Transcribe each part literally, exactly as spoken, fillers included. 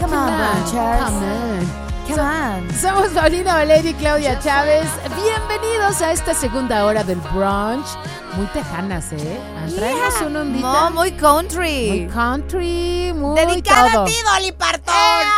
Come on, Bronchers. Come on. Come on. Somos Paulina Valeria y Claudia Chávez. Bienvenidos a esta segunda hora del brunch. Muy tejanas, ¿eh? Traemos Yeah. una ondita. No, muy country. Muy country, muy Dedicada todo. a ti, Dolly Parton.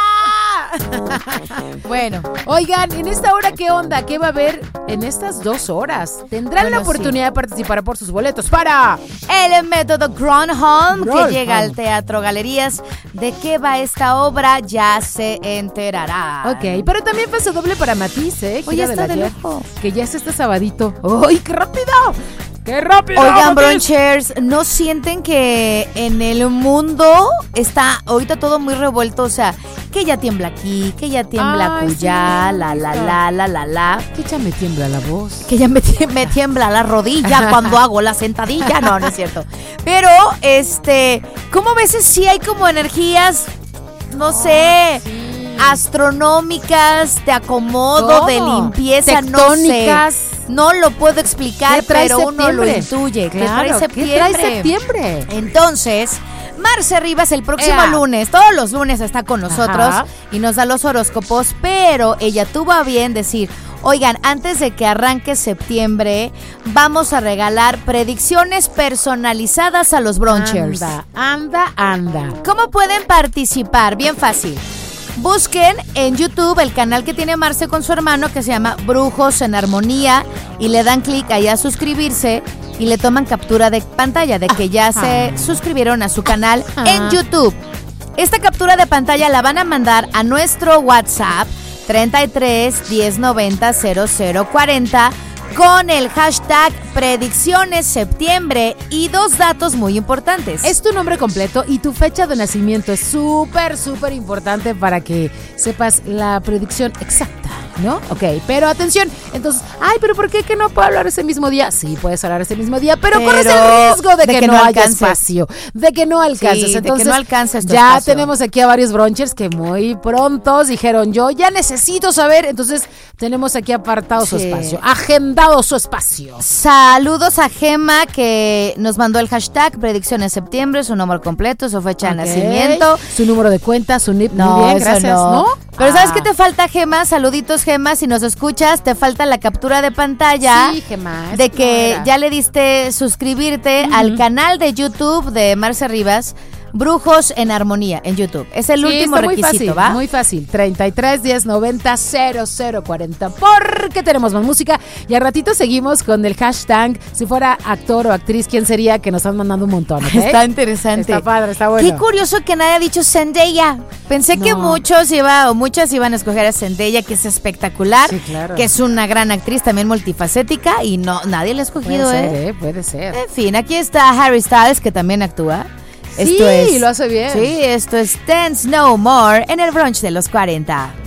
Bueno, Oigan, en esta hora, ¿qué onda? ¿Qué va a haber en estas dos horas? Tendrán Bueno, la oportunidad de participar por sus boletos para... el método Gronholm, que Gronholm. llega al Teatro Galerías. ¿De qué va esta obra? Ya se enterará. Ok, pero también paso doble para Matiz, ¿eh? Oye, Gira está del de ayer, lujo. que ya es este sabadito. ¡Ay, qué rápido! ¡Qué rápido! Oigan, Matiz! Bronchers, ¿no sienten que en el mundo está ahorita todo muy revuelto? O sea, que ya tiembla aquí, que ya tiembla Ay, acullá, sí, la, la, está. la, la, la, la. Que ya me tiembla la voz. Que ya me, tie- me tiembla la rodilla cuando hago la sentadilla. No, no es cierto. Pero, este, ¿cómo ves si hay como energías, no sé, Sí. astronómicas, de acomodo, ¿Cómo? de limpieza, Tectónicas. no sé? No lo puedo explicar, ¿Qué trae pero uno lo septiembre? intuye. ¿Qué Claro, trae septiembre? ¿qué trae septiembre? Entonces, Marce Rivas el próximo Ea. lunes, todos los lunes está con nosotros Ajá. y nos da los horóscopos, pero ella tuvo a bien decir, oigan, antes de que arranque septiembre, vamos a regalar predicciones personalizadas a los Bronchers. Anda, anda, anda. ¿Cómo pueden participar? Bien fácil. Busquen en YouTube el canal que tiene Marce con su hermano que se llama Brujos en Armonía y le dan clic ahí a suscribirse y le toman captura de pantalla de que ya se suscribieron a su canal en YouTube. Esta captura de pantalla la van a mandar a nuestro WhatsApp treinta y tres diez noventa cero cero cuarenta con el hashtag predicciones septiembre y dos datos muy importantes. Es tu nombre completo y tu fecha de nacimiento. Es súper, súper importante para que sepas la predicción exacta, ¿no? Ok, pero atención. Entonces, ay, pero ¿por qué que no puedo hablar ese mismo día? Sí, puedes hablar ese mismo día, pero, Pero corres el riesgo de, de que, que no, no haya alcances. espacio, de que no alcances. Sí, de que Entonces, no alcances tu ya espacio. tenemos aquí a varios Bronchers que muy prontos dijeron, yo ya necesito saber. Entonces, tenemos aquí apartado su Sí. espacio, agendado su espacio. Saludos a Gema que nos mandó el hashtag predicciones septiembre, su nombre completo, su fecha de Ok. nacimiento. Su número de cuenta, su N I P. No, Muy bien, eso gracias, no. ¿no? Pero ¿sabes Ah. qué te falta, Gema? Saluditos, Gema, si nos escuchas, te falta la captura de pantalla Sí, Gemma, de eso que no era. ya le diste suscribirte al canal de YouTube de Marce Rivas, Brujos en Armonía, en YouTube. Es el Sí, último está muy requisito, fácil, ¿va? Muy fácil, treinta y tres diez noventa cero cero cuarenta, porque tenemos más música y al ratito seguimos con el hashtag, si fuera actor o actriz, ¿quién sería? Que nos están mandando un montón, ¿ok? Está interesante. Está padre, está bueno. Qué curioso que nadie ha dicho Zendaya. Pensé que No. muchos iba o muchas iban a escoger a Zendaya, que es espectacular, Sí, claro. que es una gran actriz también multifacética y no nadie la ha Puede escogido, ser, ¿eh? ¿eh? Puede ser. En fin, aquí está Harry Styles que también actúa. Sí, Esto es, lo hace bien. Sí, esto es Dance No More en el brunch de los cuarenta.